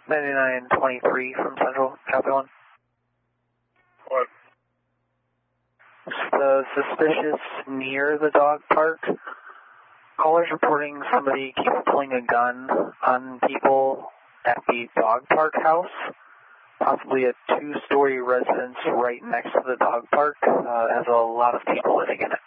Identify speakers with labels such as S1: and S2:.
S1: 9923 from Central, copy 1.
S2: What?
S1: The suspicious near the dog park. Callers reporting somebody keeps pulling a gun on people at the dog park house. Possibly a 2-story residence right next to the dog park. Has a lot of people living in it.